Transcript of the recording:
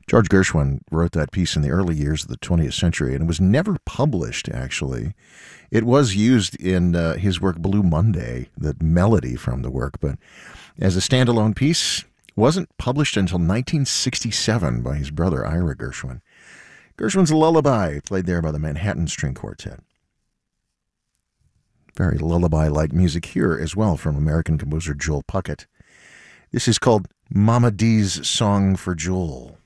George Gershwin wrote that piece in the early years of the 20th century, and it was never published, actually. It was used in his work Blue Monday, the melody from the work, but as a standalone piece, wasn't published until 1967 by his brother Ira Gershwin. Gershwin's Lullaby, played there by the Manhattan String Quartet. Very lullaby-like music here as well from American composer Joel Puckett. This is called Mama Dee's Song for Joel.